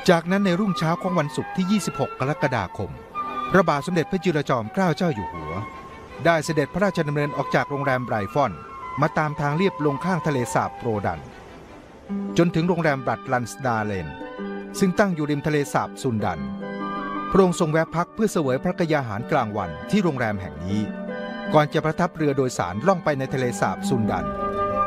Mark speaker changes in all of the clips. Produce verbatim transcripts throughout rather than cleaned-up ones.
Speaker 1: จากนั้นในรุ่งเช้าของวันศุกร์ที่ยี่สิบหกกรกฎาคมพระบาทสมเด็จพระจุลจอมเกล้าเจ้าอยู่หัวได้เสด็จพระราชดำเนินออกจากโรงแรมไบรฟอนมาตามทางเลียบลงข้างทะเลสาบโปรดันจนถึงโรงแรมบรัดลันสดาเลนซึ่งตั้งอยู่ริมทะเลสาบซุนดันพระองค์ทรงแวะพักเพื่อเสวยพระกยาหารกลางวันที่โรงแรมแห่งนี้ก่อนจะประทับเรือโดยสารล่องไปในทะเลสาบซุนดัน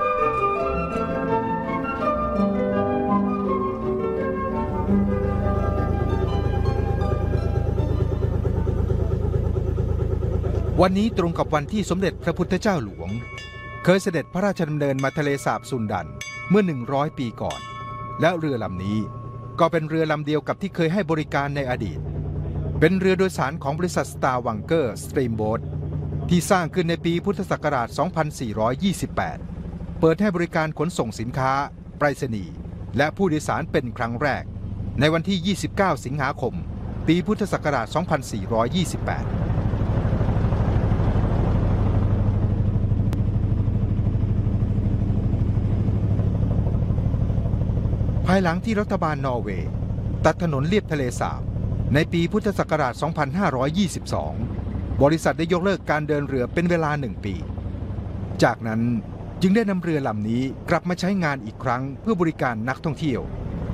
Speaker 1: วันนี้ตรงกับวันที่สมเด็จพระพุทธเจ้าหลวงเคยเสด็จพระราชดำเนินมาทะเลสาบซุนดันเมื่อหนึ่งร้อยปีก่อนและเรือลำนี้ก็เป็นเรือลำเดียวกับที่เคยให้บริการในอดีตเป็นเรือโดยสารของบริษัทสตาร์วังเกอร์สตรีมโบ๊ทที่สร้างขึ้นในปีพุทธศักราช สองพันสี่ร้อยยี่สิบแปด เปิดให้บริการขนส่งสินค้าไปรษณีย์และผู้โดยสารเป็นครั้งแรกในวันที่ ยี่สิบเก้า สิงหาคม ปีพุทธศักราช สองพันสี่ร้อยยี่สิบแปดภายหลังที่รัฐบาลนอร์เวย์ตัดถนนเลียบทะเลสาบในปีพุทธศักราช สองพันห้าร้อยยี่สิบสอง บริษัทได้ยกเลิกการเดินเรือเป็นเวลาหนึ่งปี จากนั้นจึงได้นำเรือลำนี้กลับมาใช้งานอีกครั้งเพื่อบริการนักท่องเที่ยว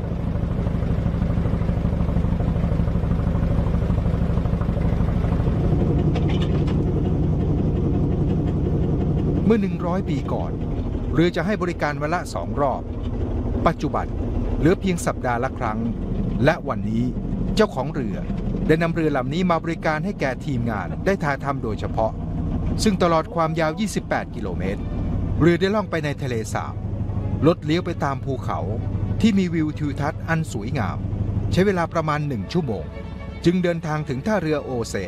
Speaker 1: เมื่อหนึ่งร้อยปีก่อนเรือจะให้บริการวันละสองรอบปัจจุบันเหลือเพียงสัปดาห์ละครั้งและวันนี้เจ้าของเรือได้นำเรือลำนี้มาบริการให้แก่ทีมงานได้ถ่ายทำโดยเฉพาะซึ่งตลอดความยาวยี่สิบแปดกิโลเมตรเรือได้ล่องไปในทะเลสาบลดเลี้ยวไปตามภูเขาที่มีวิวทิวทัศน์อันสวยงามใช้เวลาประมาณหนึ่งชั่วโมงจึงเดินทางถึงท่าเรือโอเซ